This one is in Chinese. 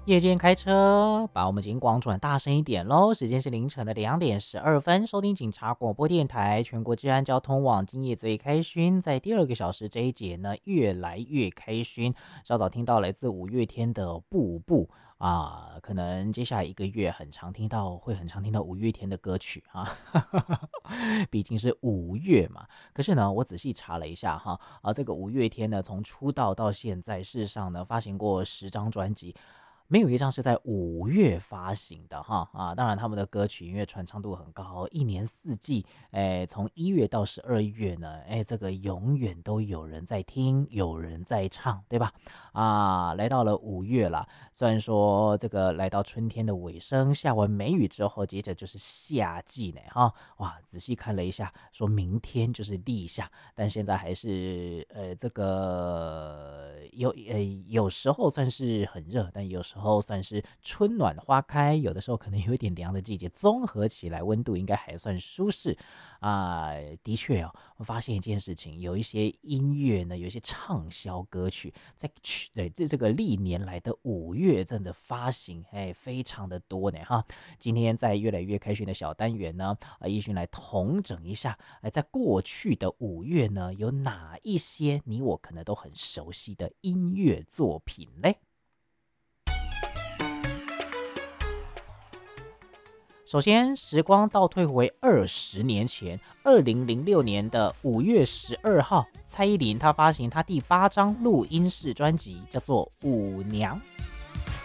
夜间开车，把我们警广转大声一点喽！时间是凌晨的2点12分，收听警察广播电台全国治安交通网，今夜最开勋，在第2个小时这一节呢，越来越开勋。稍早听到来自五月天的《步步》啊，可能接下来1个月会很常听到五月天的歌曲啊，毕竟是5月嘛。可是呢，我仔细查了一下哈，这个五月天呢，从出道到现在，事实上呢，发行过10张专辑。没有一张是在5月发行的哈当然他们的歌曲因为传唱度很高，一年四季，从1月到12月呢，这个永远都有人在听，有人在唱，对吧？来到了5月了，虽然说这个来到春天的尾声，下完梅雨之后，接着就是夏季呢哈，哇，仔细看了一下，说明天就是立夏，但现在还是这个有时候算是很热，但有时候算是春暖花开，有的时候可能有一点凉的季节，综合起来温度应该还算舒适的确哦，我发现一件事情，有一些音乐呢，有一些畅销歌曲，在这个历年来的5月真的发行，非常的多呢哈。今天在越来越开训的小单元呢，依勋来统整一下，在过去的5月呢，有哪一些你我可能都很熟悉的音乐作品嘞？首先，时光倒退回20年前，2006年的5月12号，蔡依林她发行她第8张录音室专辑，叫做《舞娘》。